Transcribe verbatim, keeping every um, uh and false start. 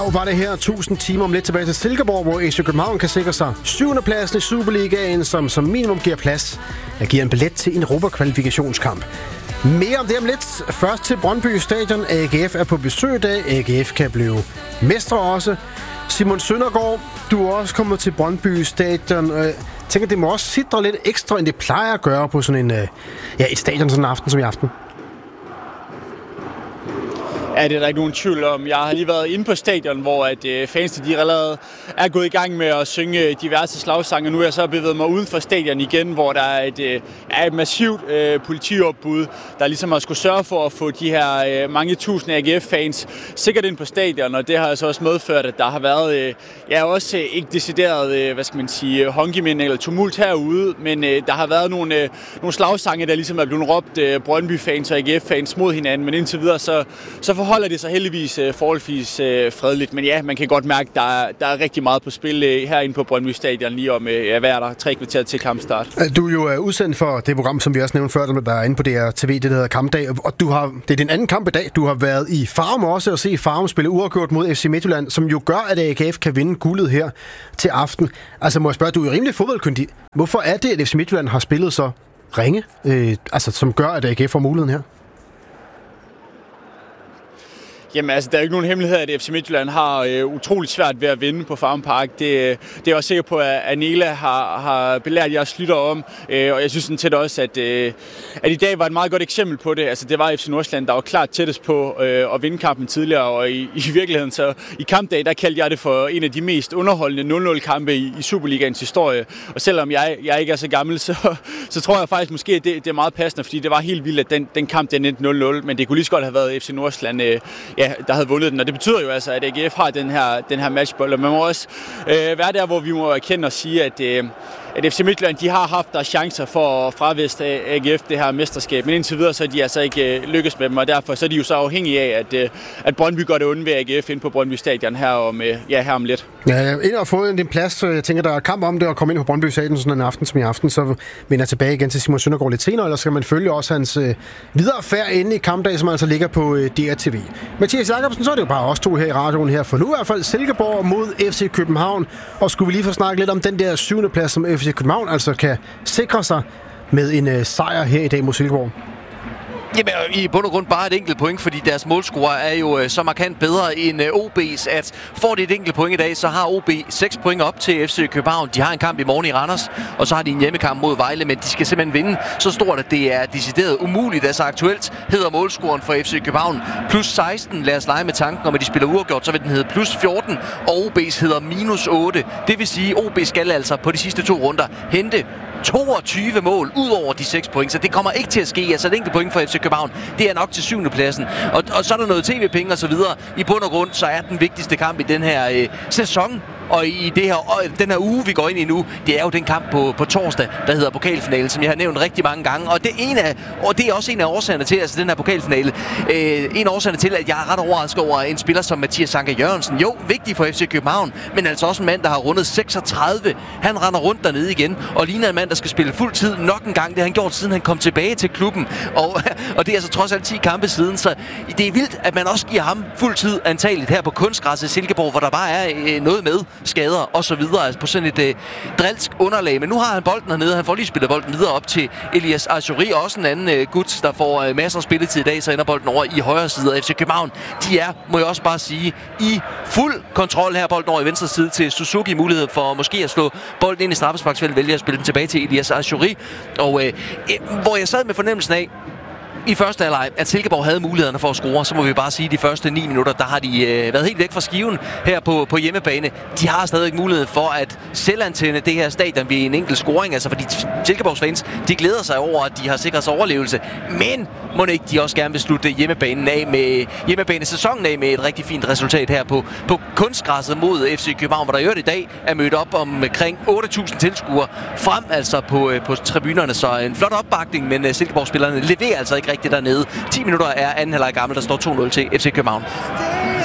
Silkeborg var det her. tusind timer om lidt tilbage til Silkeborg, hvor F C København kan sikre sig syvende pladsen i Superligaen, som som minimum giver plads. Der giver en billet til en Europa-kvalifikationskamp. Mere om det om lidt. Først til Brøndby Stadion. A G F er på besøg i dag. A G F kan blive mestre også. Simon Søndergaard, du er også kommet til Brøndby Stadion. Jeg tænker, det må også sidre lidt ekstra, end det plejer at gøre på sådan en, ja, et stadion sådan en aften som i aften. Ja, det er der ikke nogen tvivl om. Jeg har lige været inde på stadion, hvor at, øh, fansene de allerede er gået i gang med at synge diverse slagsange. Nu er jeg så bevæget mig uden for stadion igen, hvor der er et, øh, er et massivt øh, politiopbud, der ligesom har skulle sørge for at få de her øh, mange tusinde A G F-fans sikkert ind på stadion. Og det har altså også medført, at der har været øh, ja, også øh, ikke decideret, øh, hvad skal man sige, honkimin eller tumult herude, men øh, der har været nogle, øh, nogle slagsange, der ligesom er blevet råbt øh, Brøndby-fans og A G F-fans mod hinanden, men indtil videre så, så holder det sig heldigvis øh, forholdsvis øh, fredeligt, men ja, man kan godt mærke, at der er, der er rigtig meget på spil øh, herinde på Brøndby Stadion lige om øh, hvad er der, tre kvarter til kampstart. Du er jo øh, udsendt for det program, som vi også nævnte før, der er inde på D R T V, det der hedder Kampdag, og du har, det er din anden kamp i dag. Du har været i Farum også og se Farum spille uafgjort mod F C Midtjylland, som jo gør, at A G F kan vinde guldet her til aften. Altså må jeg spørge, du er jo rimelig fodboldkyndig. Hvorfor er det, at F C Midtjylland har spillet så ringe, øh, altså som gør, at A G F får muligheden her? Jamen altså, der er ikke nogen hemmelighed, at F C Midtjylland har øh, utroligt svært ved at vinde på Farum Park. Det, det er jeg også sikker på, at Anela har, har belært jeres lytter om. Øh, og jeg synes sådan set også, at, øh, at i dag var et meget godt eksempel på det. Altså, det var F C Nordsjælland, der var klart tættest på øh, at vinde kampen tidligere. Og i, i virkeligheden, så i kampdag, der kaldte jeg det for en af de mest underholdende nul nul-kampe i, i Superligaens historie. Og selvom jeg, jeg ikke er så gammel, så, så tror jeg faktisk måske, at det, det er meget passende, fordi det var helt vildt, at den, den kamp, den endte nul nul. Men det kunne lige så godt have været F C Nordsjælland, øh, ja, der havde vundet den, og det betyder jo altså, at A G F har den her, den her matchbold, og man må også øh, være der, hvor vi må erkende og sige, at, øh, at F C Midtjylland, de har haft der chancer for at fraviste A G F det her mesterskab, men indtil videre, så er de altså ikke øh, lykkes med dem, og derfor så er de jo så afhængige af, at, øh, at Brøndby gør det onde ved A G F ind på Brøndby Stadion her om, øh, ja, her om lidt. Ja, ind og få en plads, så jeg tænker, der er kamp om det at komme ind på Brøndby Stadion sådan en aften som i aften, så vender jeg tilbage igen til Simon Søndergaard lidt senere, eller skal man følge også hans øh, videre færd inde i kampdag, som altså ligger på øh, D R T V. Mathias Jacobsen, så er det jo bare os to her i radioen her, for nu i hvert fald Silkeborg mod F C København, og skulle vi lige få snakket lidt om den der syvende plads, som F C København altså kan sikre sig med en øh, sejr her i dag mod Silkeborg. Jamen, i bund og grund bare et enkelt point, fordi deres målscorer er jo så markant bedre end O B's, at får de et enkelt point i dag, så har O B seks point op til F C København. De har en kamp i morgen i Randers, og så har de en hjemmekamp mod Vejle, men de skal simpelthen vinde så stort, at det er decideret umuligt. Altså aktuelt hedder målscoren for F C København plus seksten. Lad os lege med tanken om, at de spiller uafgjort, så vil den hedde plus fjorten, og O B's hedder minus otte. Det vil sige, at O B skal altså på de sidste to runder hente toogtyve mål ud over de seks point, så det kommer ikke til at ske. Altså et enkelt point for F C København, det er nok til syvende pladsen. Og, og så er der noget tv-penge og så videre. I bund og grund, så er den vigtigste kamp i den her øh, sæson, og i det her, og den her uge, vi går ind i nu, det er jo den kamp på, på torsdag, der hedder pokalfinale, som jeg har nævnt rigtig mange gange. Og det, en af, og det er også en af årsagerne til, altså den her pokalfinale, øh, en af årsagerne til, at jeg er ret overrasket over en spiller som Mathias Anker Jørgensen. Jo, vigtig for F C København, men altså også en mand, der har rundet seksogtredive. Han render rundt dernede igen, og ligner en mand, der skal spille fuld tid nok en gang. Det har han gjort, siden han kom tilbage til klubben. Og, og det er altså trods alt ti kampe siden, så det er vildt, at man også giver ham fuld tid antageligt her på kunstgræsset Silkeborg, hvor der bare er øh, noget med skader og så videre, altså på sådan et øh, drilsk underlag. Men nu har han bolden hernede, han får lige spillet bolden videre op til Elias Ajuri, også en anden øh, gut, der får øh, masser af spilletid i dag, så ender bolden over i højre side af F C København. De er, må jeg også bare sige, i fuld kontrol her, bolden over i venstre side til Suzuki, mulighed for måske at slå bolden ind i straffesparksfeltet, vælger at spille den tilbage til Elias Ajuri, og øh, øh, hvor jeg sad med fornemmelsen af, i første halvleg, at Silkeborg havde mulighederne for at score, så må vi bare sige, at de første ni minutter, der har de øh, været helt væk fra skiven her på, på hjemmebane. De har stadig mulighed for at selvantænde det her stadion ved en enkelt scoring, altså fordi Silkeborgs fans, de glæder sig over, at de har sikret sig overlevelse, men må ikke de også gerne vil slutte hjemmebanen af med hjemmebanesæsonen af med et rigtig fint resultat her på, på kunstgræsset mod F C København, hvor der i øvrigt i dag er mødt op omkring otte tusind tilskuere frem altså på, på tribunerne, så en flot opbakning, men Silkeborg-spillerne leverer altså ikke rigtigt dernede. ti minutter er anden halvleg gammel, der står to nul til F C København.